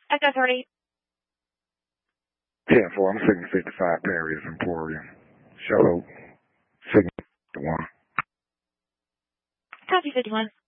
Echo 30. 10-4, I'm Signal 55, Paris Emporium. Show Signal 51. Copy 51.